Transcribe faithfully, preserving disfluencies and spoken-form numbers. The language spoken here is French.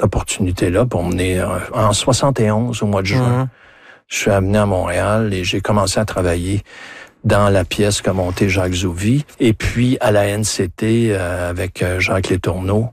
opportunité-là pour mener en soixante et onze, au mois de juin. Mm-hmm. Je suis amené à Montréal et j'ai commencé à travailler dans la pièce qu'a montée Jacques Zouvy. Et puis, à la N C T, euh, avec Jacques Letourneau,